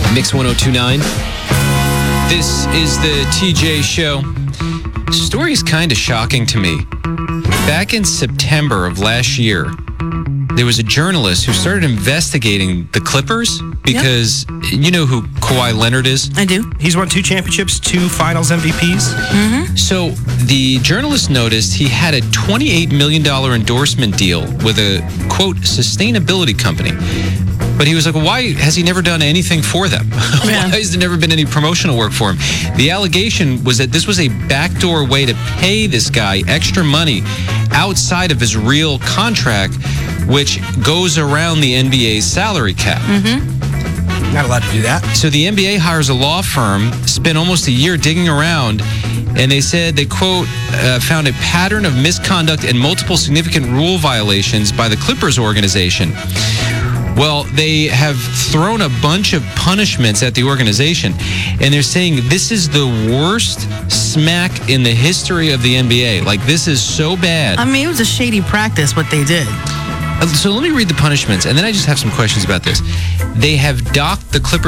Mix 1029. This is the TJ Show. Story is kind of shocking to me. Back in September of last year, there was a journalist who started investigating the Clippers because you know who Kawhi Leonard is? I do. He's won 2 championships, 2 finals MVPs. Mm-hmm. So the journalist noticed he had a $28 million endorsement deal with a, quote, sustainability company. But he was like, why has he never done anything for them? Yeah. Why has there never been any promotional work for him? The allegation was that this was a backdoor way to pay this guy extra money outside of his real contract, which goes around the NBA's salary cap. Mm-hmm. Not allowed to do that. So the NBA hires a law firm, spent almost a year digging around, and they said they, quote, found a pattern of misconduct and multiple significant rule violations by the Clippers organization. Well, they have thrown a bunch of punishments at the organization, and they're saying this is the worst smack in the history of the NBA. Like, this is so bad. I mean, it was a shady practice what they did. So let me read the punishments, and then I just have some questions about this. They have docked the Clippers